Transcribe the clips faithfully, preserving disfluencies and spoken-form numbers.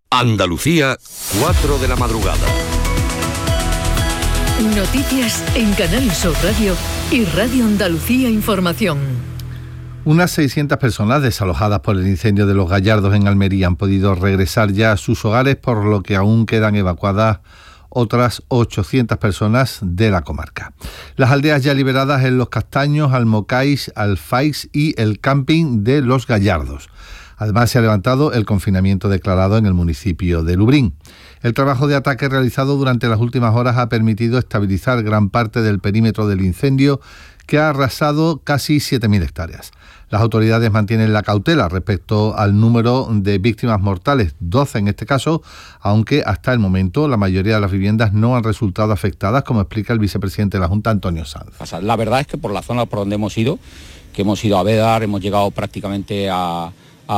Andalucía, cuatro de la madrugada. Noticias en Canal Sur Radio y Radio Andalucía Información. Unas seiscientas personas desalojadas por el incendio de Los Gallardos en Almería han podido regresar ya a sus hogares, por lo que aún quedan evacuadas otras ochocientas personas de la comarca. Las aldeas ya liberadas en Los Castaños, Almocáis, Alfáis y el camping de Los Gallardos. Además, se ha levantado el confinamiento declarado en el municipio de Lubrín. El trabajo de ataque realizado durante las últimas horas ha permitido estabilizar gran parte del perímetro del incendio, que ha arrasado casi siete mil hectáreas. Las autoridades mantienen la cautela respecto al número de víctimas mortales, doce en este caso, aunque hasta el momento la mayoría de las viviendas no han resultado afectadas, como explica el vicepresidente de la Junta, Antonio Sanz. La verdad es que por la zona por donde hemos ido, que hemos ido a Bédar, hemos llegado prácticamente a,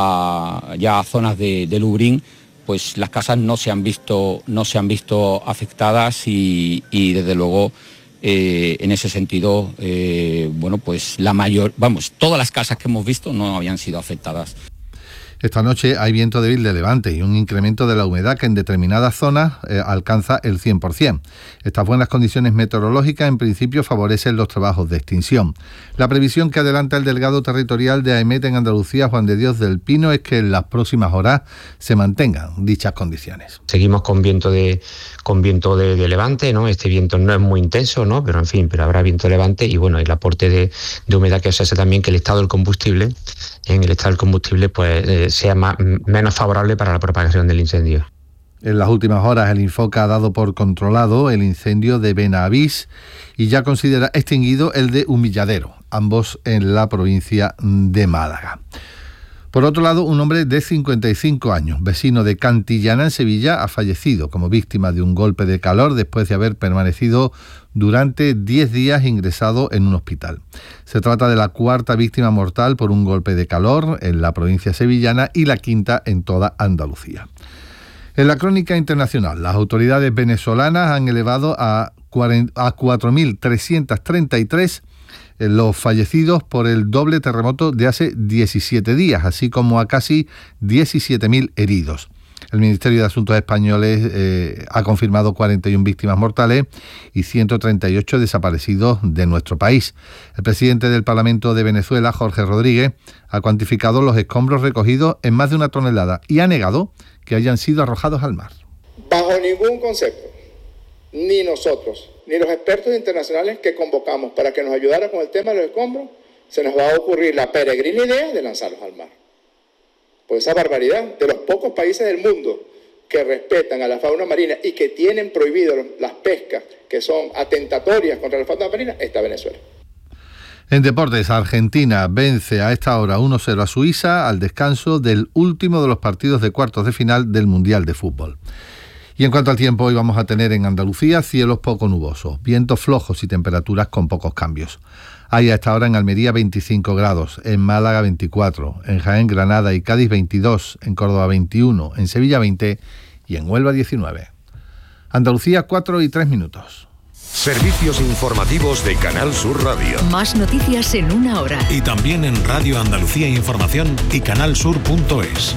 a ya a zonas de, de Lubrín, pues las casas no se han visto, no se han visto afectadas y, y desde luego eh, en ese sentido, eh, bueno, pues la mayor, vamos, todas las casas que hemos visto no habían sido afectadas. Esta noche hay viento débil de levante y un incremento de la humedad que en determinadas zonas eh, alcanza el cien por ciento. Estas buenas condiciones meteorológicas en principio favorecen los trabajos de extinción. La previsión que adelanta el delegado territorial de AEMET en Andalucía, Juan de Dios del Pino, es que en las próximas horas se mantengan dichas condiciones. Seguimos con viento de con viento de, de levante, ¿no? Este viento no es muy intenso, ¿no? Pero en fin, pero habrá viento de levante y bueno, el aporte de, de humedad que se hace también que el estado del combustible, en el estado del combustible, pues eh, sea más, menos favorable para la propagación del incendio. En las últimas horas el Infoca ha dado por controlado el incendio de Benavís y ya considera extinguido el de Humilladero, ambos en la provincia de Málaga. Por otro lado, un hombre de cincuenta y cinco años, vecino de Cantillana en Sevilla, ha fallecido como víctima de un golpe de calor después de haber permanecido durante diez días ingresado en un hospital. Se trata de la cuarta víctima mortal por un golpe de calor en la provincia sevillana y la quinta en toda Andalucía. En la crónica internacional, las autoridades venezolanas han elevado a cuatro mil trescientos treinta y tres los fallecidos por el doble terremoto de hace diecisiete días, así como a casi diecisiete mil heridos. El Ministerio de Asuntos Españoles eh, ha confirmado cuarenta y una víctimas mortales y ciento treinta y ocho desaparecidos de nuestro país. El presidente del Parlamento de Venezuela, Jorge Rodríguez, ha cuantificado los escombros recogidos en más de una tonelada y ha negado que hayan sido arrojados al mar. Bajo ningún concepto, ni nosotros, ni los expertos internacionales que convocamos para que nos ayudara con el tema de los escombros, se nos va a ocurrir la peregrina idea de lanzarlos al mar. Pues esa barbaridad de los pocos países del mundo que respetan a la fauna marina y que tienen prohibido las pescas que son atentatorias contra la fauna marina, está Venezuela. En deportes, Argentina vence a esta hora uno cero a Suiza al descanso del último de los partidos de cuartos de final del Mundial de Fútbol. Y en cuanto al tiempo, hoy vamos a tener en Andalucía cielos poco nubosos, vientos flojos y temperaturas con pocos cambios. Hay a esta hora en Almería veinticinco grados, en Málaga veinticuatro, en Jaén, Granada y Cádiz veintidós, en Córdoba veintiuno, en Sevilla veinte y en Huelva diecinueve. Andalucía, cuatro y tres minutos. Servicios informativos de Canal Sur Radio. Más noticias en una hora. Y también en Radio Andalucía Información y canal sur punto es.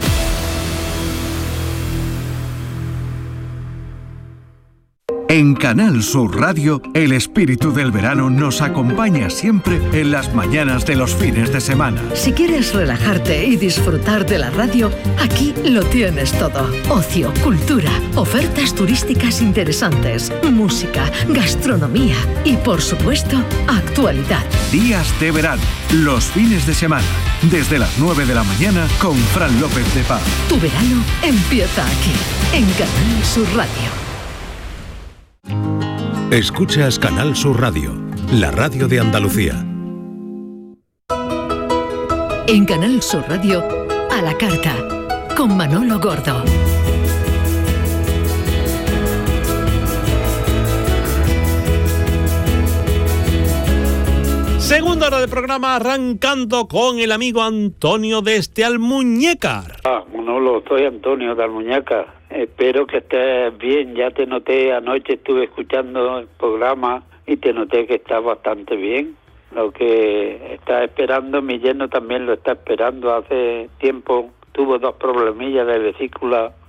En Canal Sur Radio, el espíritu del verano nos acompaña siempre en las mañanas de los fines de semana. Si quieres relajarte y disfrutar de la radio, aquí lo tienes todo. Ocio, cultura, ofertas turísticas interesantes, música, gastronomía y, por supuesto, actualidad. Días de verano, los fines de semana, desde las nueve de la mañana con Fran López de Paz. Tu verano empieza aquí, en Canal Sur Radio. Escuchas Canal Sur Radio, la radio de Andalucía. En Canal Sur Radio, a la carta, con Manolo Gordo. Segunda hora de programa, arrancando con el amigo Antonio desde Almuñécar. Ah, Manolo, soy Antonio de Almuñécar. Espero que estés bien. Ya te noté anoche, estuve escuchando el programa y te noté que estás bastante bien. Lo que estás esperando, mi yerno también lo está esperando. Hace tiempo tuvo dos problemillas de vesícula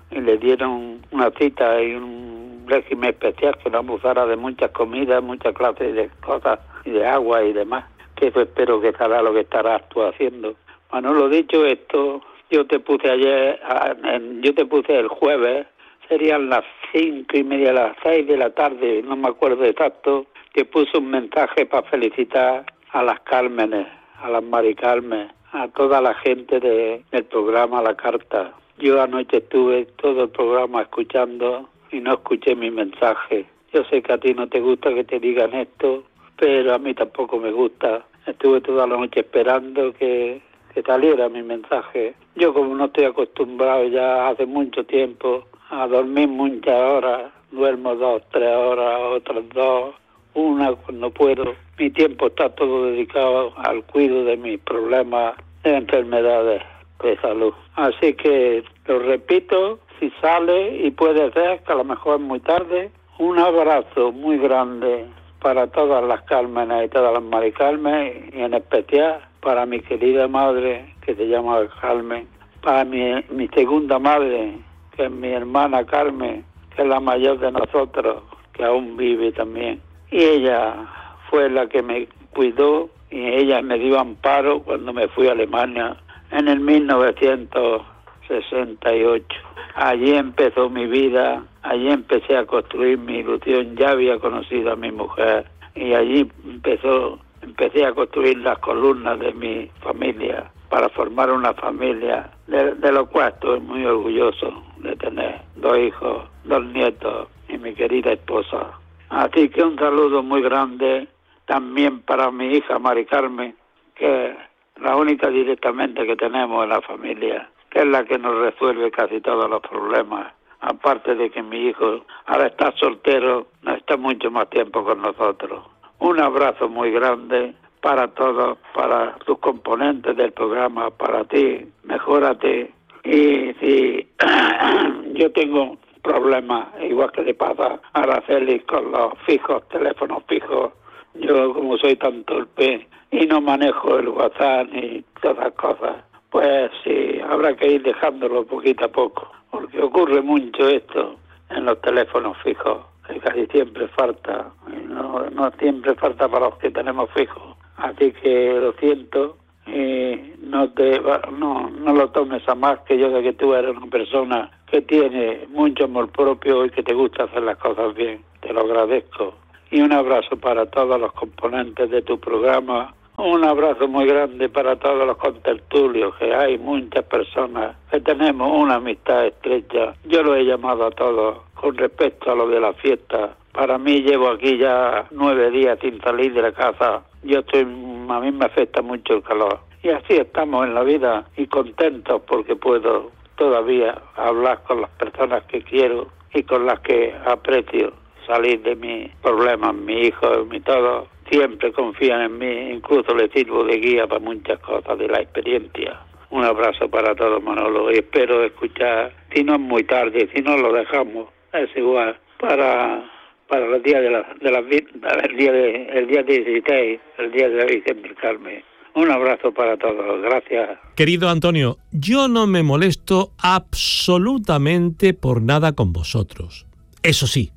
y le dieron una cita y un régimen especial que no abusara de muchas comidas, muchas clases de cosas y de agua y demás, que eso espero que estará lo que estarás tú haciendo. Manolo, dicho esto, yo te puse ayer, yo te puse el jueves, serían las cinco y media, las seis de la tarde, no me acuerdo exacto, que puse un mensaje para felicitar a las Cármenes, a las Mari Carmen, a toda la gente de, del programa La Carta. Yo anoche estuve todo el programa escuchando y no escuché mi mensaje. Yo sé que a ti no te gusta que te digan esto, pero a mí tampoco me gusta. Estuve toda la noche esperando que, que saliera mi mensaje. Yo, como no estoy acostumbrado ya hace mucho tiempo a dormir muchas horas, duermo dos, tres horas, otras dos, una cuando puedo. Mi tiempo está todo dedicado al cuidado de mis problemas de enfermedades de salud. Así que lo repito, si sale y puede ser, que a lo mejor es muy tarde, un abrazo muy grande para todas las Cármenes y todas las Mari Carmen, y en especial para mi querida madre, que se llama Carmen, para mi, mi segunda madre, que es mi hermana Carmen, que es la mayor de nosotros, que aún vive también. Y ella fue la que me cuidó y ella me dio amparo cuando me fui a Alemania en el mil novecientos sesenta y ocho. Allí empezó mi vida, allí empecé a construir mi ilusión, ya había conocido a mi mujer y allí empezó, empecé a construir las columnas de mi familia para formar una familia de, de lo cual estoy muy orgulloso de tener dos hijos, dos nietos y mi querida esposa. Así que un saludo muy grande también para mi hija Mari Carmen, que es la única directamente que tenemos en la familia, que es la que nos resuelve casi todos los problemas. Aparte de que mi hijo, ahora está soltero, no está mucho más tiempo con nosotros. Un abrazo muy grande para todos, para tus componentes del programa, para ti, mejórate. Y si yo tengo problemas, igual que le pasa a Araceli con los fijos, teléfonos fijos, yo como soy tan torpe y no manejo el WhatsApp ni todas esas cosas, pues sí, habrá que ir dejándolo poquito a poco, porque ocurre mucho esto en los teléfonos fijos, que casi siempre falta, y no, no siempre falta para los que tenemos fijos. Así que lo siento y no te no, no lo tomes a más, que yo sé que tú eres una persona que tiene mucho amor propio y que te gusta hacer las cosas bien. Te lo agradezco. Y un abrazo para todos los componentes de tu programa. Un abrazo muy grande para todos los contertulios, que hay muchas personas que tenemos una amistad estrecha. Yo lo he llamado a todos con respecto a lo de la fiesta. Para mí llevo aquí ya nueve días sin salir de la casa. Yo estoy, a mí me afecta mucho el calor. Y así estamos en la vida y contentos porque puedo todavía hablar con las personas que quiero y con las que aprecio, salir de mis problemas. Mi hijo, mi todo, siempre confían en mí, incluso les sirvo de guía para muchas cosas de la experiencia. Un abrazo para todos, Manolo, y espero escuchar, si no es muy tarde, si no lo dejamos, es igual, para para el día de la, de la el día de el día dieciséis, el día de la Virgen del Carmen. Un abrazo para todos, gracias. Querido Antonio, yo no me molesto absolutamente por nada con vosotros. Eso sí,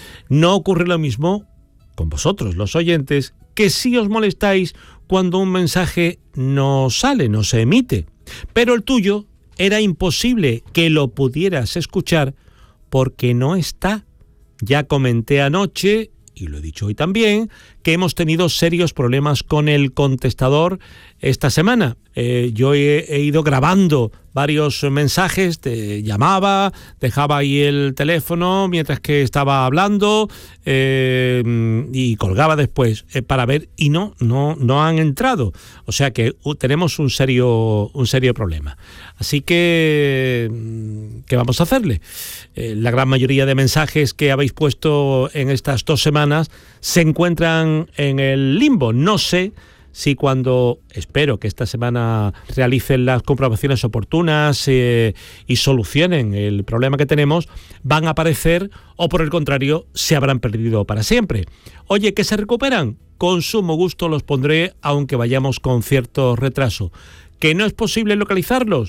no ocurre lo mismo con vosotros, los oyentes, que sí os molestáis cuando un mensaje no sale, no se emite. Pero el tuyo era imposible que lo pudieras escuchar porque no está. Ya comenté anoche, y lo he dicho hoy también, que hemos tenido serios problemas con el contestador esta semana. Eh, yo he, he ido grabando varios mensajes, te llamaba, dejaba ahí el teléfono mientras que estaba hablando eh, y colgaba después eh, para ver, y no, no, no han entrado. O sea que uh, tenemos un serio, un serio problema. Así que, ¿qué vamos a hacerle? Eh, la gran mayoría de mensajes que habéis puesto en estas dos semanas se encuentran en el limbo. No sé si cuando, espero que esta semana realicen las comprobaciones oportunas eh, y solucionen el problema que tenemos, van a aparecer o por el contrario se habrán perdido para siempre. Oye, ¿que se recuperan? Con sumo gusto los pondré, aunque vayamos con cierto retraso. ¿Que no es posible localizarlos?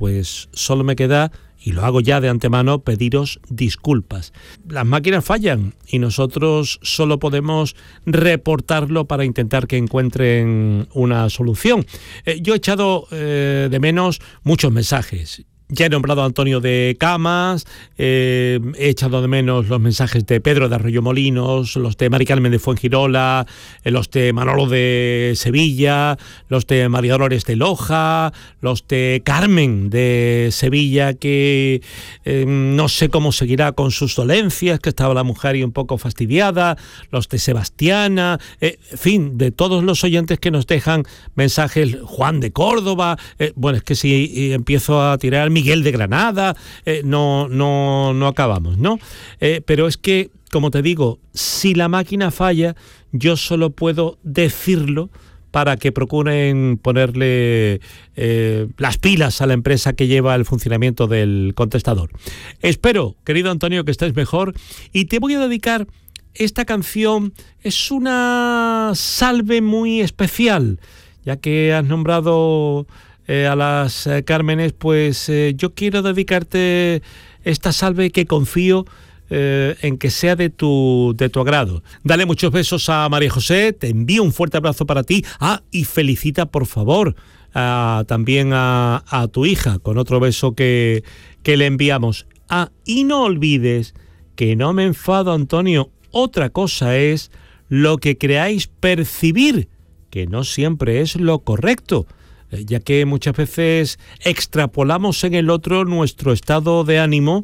pues solo me queda, y lo hago ya de antemano, pediros disculpas. Las máquinas fallan y nosotros solo podemos reportarlo para intentar que encuentren una solución. Eh, yo he echado eh, de menos muchos mensajes. Ya he nombrado a Antonio de Camas, eh, he echado de menos los mensajes de Pedro de Arroyomolinos, los de Mari Carmen de Fuengirola, eh, los de Manolo de Sevilla, los de María Dolores de Loja, los de Carmen de Sevilla, que eh, no sé cómo seguirá con sus dolencias, que estaba la mujer ahí un poco fastidiada, los de Sebastiana, eh, en fin, de todos los oyentes que nos dejan mensajes, Juan de Córdoba, eh, bueno, es que si empiezo a tirar mi Miguel de Granada, eh, no, no, no acabamos, ¿no? Eh, pero es que, como te digo, si la máquina falla, yo solo puedo decirlo para que procuren ponerle eh, las pilas a la empresa que lleva el funcionamiento del contestador. Espero, querido Antonio, que estés mejor, y te voy a dedicar esta canción. Es una salve muy especial, ya que has nombrado Eh, a las eh, Cármenes, pues eh, yo quiero dedicarte esta salve que confío eh, en que sea de tu, de tu agrado. Dale muchos besos a María José, te envío un fuerte abrazo para ti. Ah, y felicita, por favor, a, también a, a tu hija, con otro beso que, que le enviamos. Ah, y no olvides que no me enfado, Antonio. Otra cosa es lo que creáis percibir, que no siempre es lo correcto, ya que muchas veces extrapolamos en el otro nuestro estado de ánimo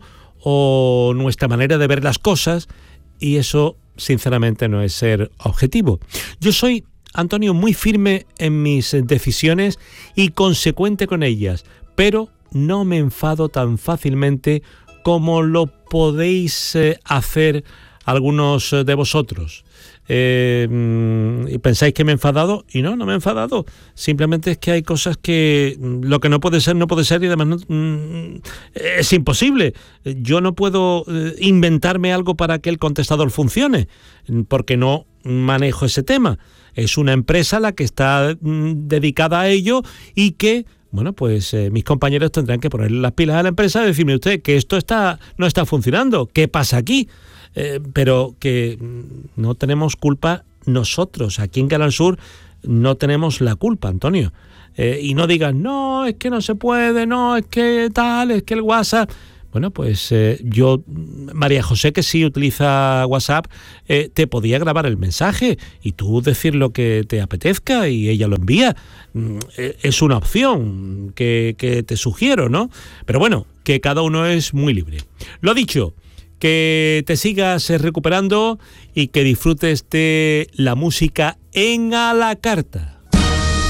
o nuestra manera de ver las cosas, y eso sinceramente no es ser objetivo. Yo soy, Antonio, muy firme en mis decisiones y consecuente con ellas, pero no me enfado tan fácilmente como lo podéis eh, hacer algunos de vosotros. Eh, y pensáis que me he enfadado, y no, no me he enfadado. Simplemente es que hay cosas que lo que no puede ser, no puede ser, y además no, mm, es imposible. Yo no puedo eh, inventarme algo para que el contestador funcione, porque no manejo ese tema. Es una empresa la que está mm, dedicada a ello, y que, bueno, pues eh, mis compañeros tendrán que ponerle las pilas a la empresa y decirme: usted, que esto está no está funcionando, ¿qué pasa aquí? Eh, pero que no tenemos culpa nosotros. Aquí en Canal Sur no tenemos la culpa, Antonio. Eh, y no digas, no, es que no se puede, no, es que tal, es que el WhatsApp... Bueno, pues eh, yo, María José, que sí utiliza WhatsApp, eh, te podía grabar el mensaje y tú decir lo que te apetezca y ella lo envía. Mm, eh, es una opción que, que te sugiero, ¿no? Pero bueno, que cada uno es muy libre. Lo dicho, que te sigas recuperando y que disfrutes de la música en a la carta.